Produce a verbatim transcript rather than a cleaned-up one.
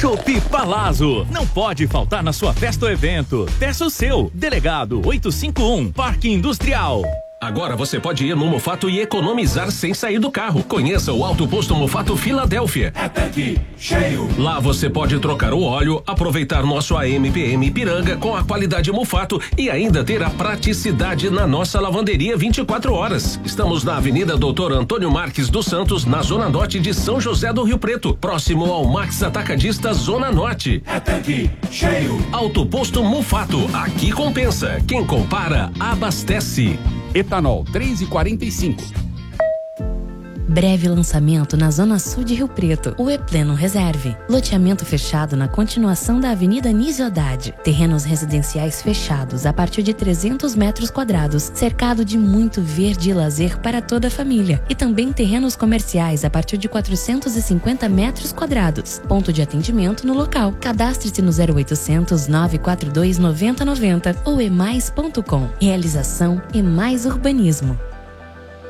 Chopp Palazzo, não pode faltar na sua festa ou evento. Peça o seu. Delegado oitocentos e cinquenta e um, Parque Industrial. Agora você pode ir no Mufato e economizar sem sair do carro. Conheça o Auto Posto Mufato Filadélfia. É tanque cheio. Lá você pode trocar o óleo, aproveitar nosso A M P M Ipiranga com a qualidade Mufato e ainda ter a praticidade na nossa lavanderia vinte e quatro horas. Estamos na Avenida Doutor Antônio Marques dos Santos, na Zona Norte de São José do Rio Preto, próximo ao Max Atacadista Zona Norte. É tanque cheio. Auto Posto Mufato, aqui compensa. Quem compara, abastece. Etanol três e quarenta e cinco. Breve lançamento na Zona Sul de Rio Preto, o E-Pleno Reserve. Loteamento fechado na continuação da Avenida Nísio Haddad. Terrenos residenciais fechados a partir de trezentos metros quadrados, cercado de muito verde e lazer para toda a família. E também terrenos comerciais a partir de quatrocentos e cinquenta metros quadrados. Ponto de atendimento no local. Cadastre-se no zero oitocentos, nove quatro dois, noventa noventa ou emais ponto com. Realização Emais Urbanismo.